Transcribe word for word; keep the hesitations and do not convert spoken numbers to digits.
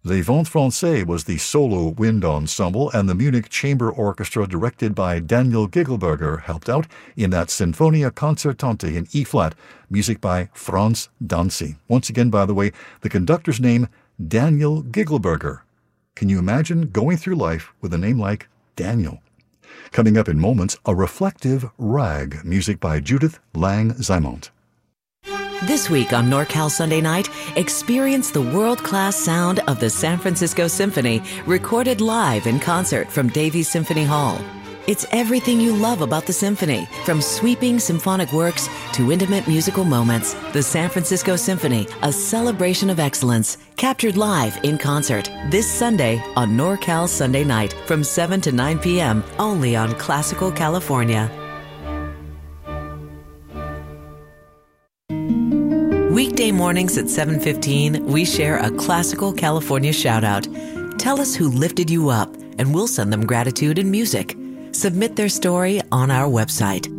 Les Vents Français was the solo wind ensemble, and the Munich Chamber Orchestra, directed by Daniel Gigelberger, helped out in that Sinfonia Concertante in E-flat, music by Franz Danzi. Once again, by the way, the conductor's name, Daniel Gigelberger. Can you imagine going through life with a name like Daniel? Coming up in moments, a reflective rag, music by Judith Lang-Zymont. This week on NorCal Sunday Night, experience the world-class sound of the San Francisco Symphony, recorded live in concert from Davies Symphony Hall. It's everything you love about the symphony, from sweeping symphonic works to intimate musical moments. The San Francisco Symphony, a celebration of excellence, captured live in concert this Sunday on NorCal Sunday Night from seven to nine p.m. only on Classical California. Weekday mornings at seven fifteen, we share a Classical California shout-out. Tell us who lifted you up, and we'll send them gratitude and music. Submit their story on our website.